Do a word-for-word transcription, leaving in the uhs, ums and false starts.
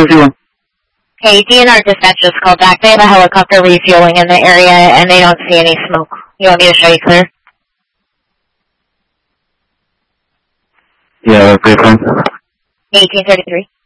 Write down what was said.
fifty-one. Okay, D N R dispatch just called back. They have a helicopter refueling in the area, and they don't see any smoke. You want me to show you clear? Yeah, okay, fine. eighteen thirty-three.